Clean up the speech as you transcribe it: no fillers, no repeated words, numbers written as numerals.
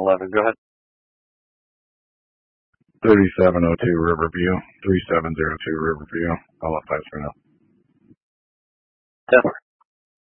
11. Go ahead. 3702 Riverview, 3702 Riverview. I'll let 5 for now. 10.